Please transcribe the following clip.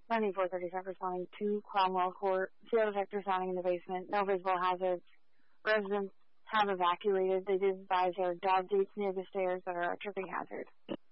9435 responding to Cromwell Court. Field detector sounding in the basement. No visible hazards. Residents have evacuated. They did advise there are dog gates near the stairs that are a tripping hazard.